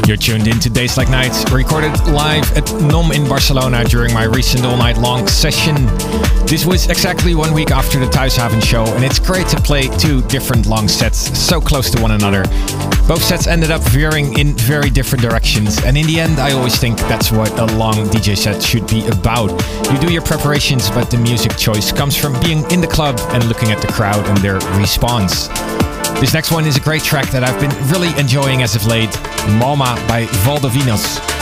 You're tuned in to Days Like Nights, recorded live at NOM in Barcelona during my recent all-night-long session. This was exactly 1 week after the Thuishaven show, and it's great to play two different long sets so close to one another. Both sets ended up veering in very different directions, and in the end I always think that's what a long DJ set should be about. You do your preparations, but the music choice comes from being in the club and looking at the crowd and their response. This next one is a great track that I've been really enjoying as of late, Malma by Valdovinos.